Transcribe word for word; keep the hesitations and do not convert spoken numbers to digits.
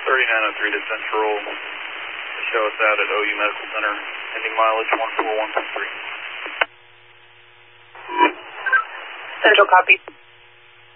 thirty-nine oh three to Central. Show us out at O U Medical Center. Ending mileage one four one point three. Central copy.